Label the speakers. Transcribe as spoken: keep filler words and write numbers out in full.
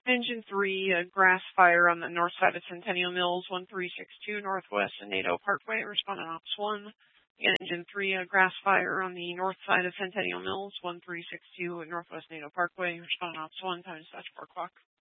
Speaker 1: Engine three, a grass fire on the north side of Centennial Mills, one three six two Northwest Nato Parkway, responding Ops one. Again, Engine three, a grass fire on the north side of Centennial Mills, one three six two Northwest Nato Parkway, responding Ops one, time to dispatch four o'clock.